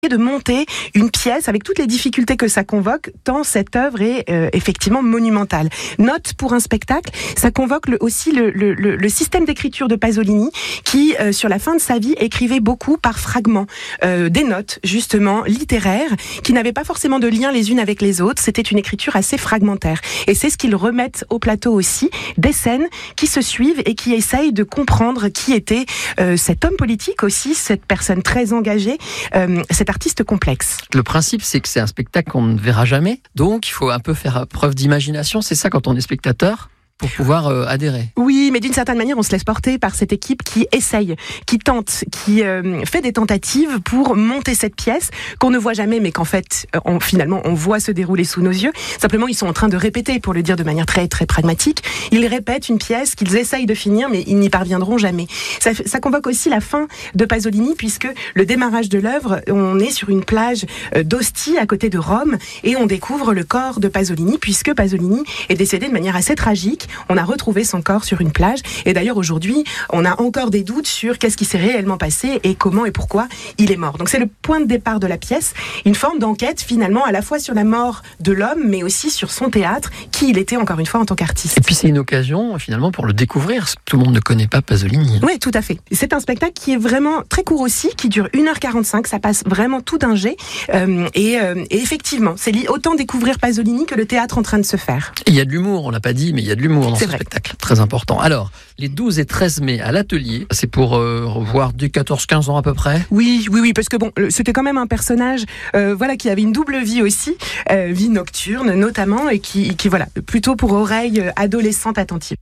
de monter une pièce avec toutes les difficultés que ça convoque, tant cette œuvre est effectivement monumentale. Note pour un spectacle, ça convoque aussi le système d'écriture de Pasolini qui, sur la fin de sa vie, écrivait beaucoup par fragments, des notes justement littéraires qui n'avaient pas forcément de lien les unes avec les autres. C'était une écriture assez fragmentaire. Et c'est ce qu'ils remettent au plateau aussi, des scènes qui se suivent et qui essayent de comprendre qui était cet homme politique aussi, cette personne très engagée, cet artiste complexe. Le principe, c'est que c'est un spectacle qu'on ne verra jamais, donc il faut un peu faire preuve d'imagination, c'est ça quand on est spectateur, pour pouvoir adhérer. Oui, mais d'une certaine manière, on se laisse porter par cette équipe qui essaye, qui tente, qui fait des tentatives pour monter cette pièce qu'on ne voit jamais, mais qu'en fait, finalement, on voit se dérouler sous nos yeux. Simplement, ils sont en train de répéter, pour le dire de manière très, très pragmatique. Ils répètent une pièce qu'ils essayent de finir, mais ils n'y parviendront jamais. Ça convoque aussi la fin de Pasolini, puisque le démarrage de l'œuvre, on est sur une plage d'Ostie, à côté de Rome, et on découvre le corps de Pasolini, puisque Pasolini est décédé de manière assez tragique. On a retrouvé son corps sur une plage. Et d'ailleurs, aujourd'hui, on a encore des doutes sur qu'est-ce qui s'est réellement passé et comment et pourquoi il est mort. Donc, c'est le point de départ de la pièce. Une forme d'enquête, finalement, à la fois sur la mort de l'homme, mais aussi sur son théâtre, qui il était, encore une fois, en tant qu'artiste. Et puis, c'est une occasion, finalement, pour le découvrir. Tout le monde ne connaît pas Pasolini. Oui, tout à fait. C'est un spectacle qui est vraiment très court aussi, qui dure 1h45. Ça passe vraiment tout d'un jet. Et effectivement, c'est autant découvrir Pasolini que le théâtre en train de se faire. Et il y a de l'humour, on l'a pas dit, mais il y a de l'humour dans ce spectacle, très important. Alors, les 12 et 13 mai à l'Atelier, c'est pour revoir dès 14-15 ans à peu près. Oui, parce que bon, c'était quand même un personnage qui avait une double vie aussi, vie nocturne notamment, et qui voilà, plutôt pour oreilles adolescentes attentives.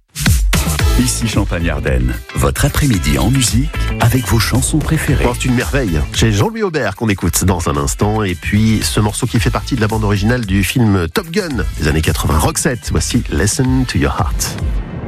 Ici Champagne-Ardenne, votre après-midi en musique avec vos chansons préférées. Oh, c'est une merveille. C'est Jean-Louis Aubert qu'on écoute dans un instant. Et puis ce morceau qui fait partie de la bande originale du film Top Gun des années 80, Roxette. Voici Listen to Your Heart.